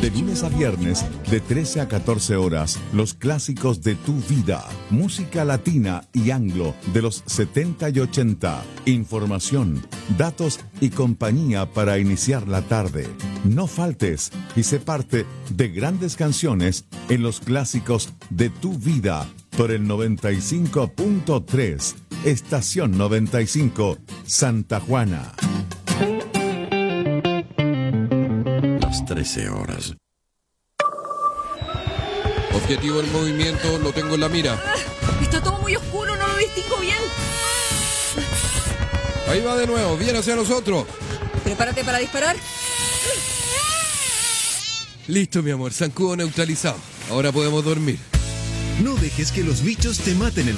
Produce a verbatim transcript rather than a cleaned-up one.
De lunes a viernes, de trece a catorce horas, los clásicos de tu vida. Música latina y anglo de los setenta y ochenta. Información, datos y compañía para iniciar la tarde. No faltes y sé parte de grandes canciones en los clásicos de tu vida por el noventa y cinco punto tres. Estación noventa y cinco, Santa Juana. Las trece horas. Objetivo en movimiento, lo tengo en la mira. Está todo muy oscuro, no lo distingo bien. Ahí va de nuevo, viene hacia nosotros. Prepárate para disparar. Listo, mi amor, zancudo neutralizado. Ahora podemos dormir. No dejes que los bichos te maten el